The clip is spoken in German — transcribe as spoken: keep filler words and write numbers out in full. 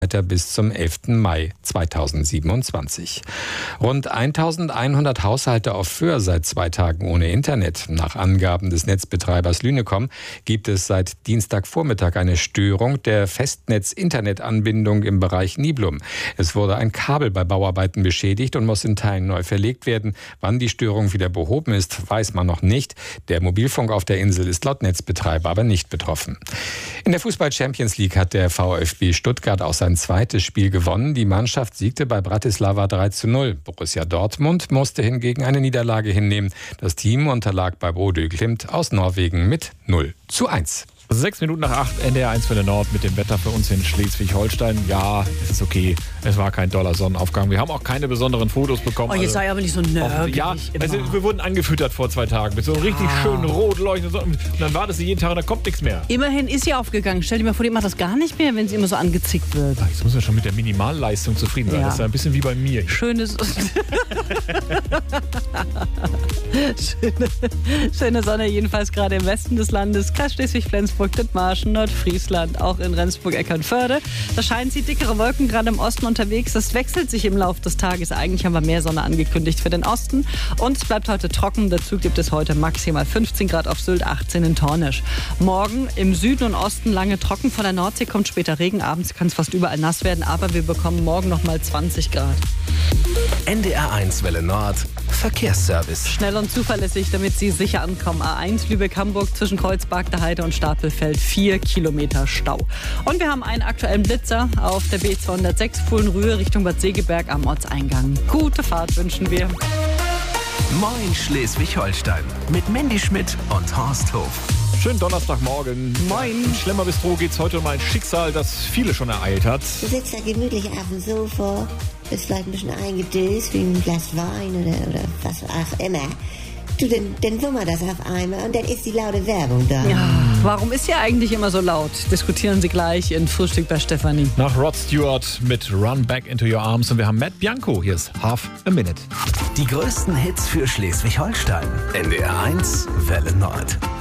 bis zum elften Mai zweitausendsiebenundzwanzig. Rund eintausendeinhundert Haushalte auf Föhr seit zwei Tagen ohne Internet. Nach Angaben des Netzbetreibers Lynecom gibt es seit Dienstagvormittag eine Störung der Festnetz-Internetanbindung im Bereich Niblum. Es wurde ein Kabel bei Bauarbeiten beschädigt und muss in Teilen neu verlegt werden. Wann die Störung wieder behoben ist, weiß man noch nicht. Der Mobilfunk auf der Insel ist laut Netzbetreiber aber nicht betroffen. In der Fußball-Champions League hat der VfB Stuttgart auch sein zweites Spiel gewonnen. Die Mannschaft siegte bei Bratislava drei zu null. Borussia Dortmund musste hingegen eine Niederlage hinnehmen. Das Team unterlag bei Bodø Glimt aus Norwegen mit null zu eins. Sechs Minuten nach acht, N D R eins Welle Nord mit dem Wetter für uns in Schleswig-Holstein. Ja, es ist okay. Es war kein doller Sonnenaufgang. Wir haben auch keine besonderen Fotos bekommen. Oh, jetzt sei aber nicht so nörgelig. Ja, also wir wurden angefüttert vor zwei Tagen mit so einem richtig schönen rot leuchtenden Sonnen. Und dann wartest du jeden Tag und da kommt nichts mehr. Immerhin ist sie aufgegangen. Stell dir mal vor, die macht das gar nicht mehr, wenn sie immer so angezickt wird. Ach, jetzt müssen wir schon mit der Minimalleistung zufrieden sein. Ja. Das ist ja ein bisschen wie bei mir. Schönes... schöne, schöne Sonne jedenfalls gerade im Westen des Landes. Kreis Schleswig-Flensburg, Dithmarschen, Nordfriesland, auch in Rendsburg-Eckernförde. Da scheinen sie dickere Wolken gerade im Osten unterwegs. Das wechselt sich im Laufe des Tages. Eigentlich haben wir mehr Sonne angekündigt für den Osten. Und es bleibt heute trocken. Dazu gibt es heute maximal fünfzehn Grad auf Sylt, achtzehn in Tornisch. Morgen im Süden und Osten lange trocken. Von der Nordsee kommt später Regen. Abends kann es fast überall nass werden. Aber wir bekommen morgen noch mal zwanzig Grad. N D R eins Welle Nord Verkehrsservice. Schnell und zuverlässig, damit Sie sicher ankommen. A eins Lübeck-Hamburg zwischen Kreuzberg, der Heide und Stapelfeld. Vier Kilometer Stau. Und wir haben einen aktuellen Blitzer auf der B zweihundertsechs Fullen-Rühe Richtung Bad Segeberg am Ortseingang. Gute Fahrt wünschen wir. Moin Schleswig-Holstein mit Mandy Schmidt und Horst Hof. Schönen Donnerstagmorgen. Moin. Im Schlemmerbistro geht es heute um ein Schicksal, das viele schon ereilt hat. Du sitzt da gemütlich auf dem Sofa, bist vielleicht ein bisschen eingedöst wie ein Glas Wein oder, oder was auch immer. Du, dann, dann wummert das auf einmal und dann ist die laute Werbung da. Ja, warum ist sie eigentlich immer so laut? Diskutieren Sie gleich in Frühstück bei Stefanie. Nach Rod Stewart mit Run Back Into Your Arms und wir haben Matt Bianco. Hier ist Half a Minute. Die größten Hits für Schleswig-Holstein. N D R eins Welle Nord.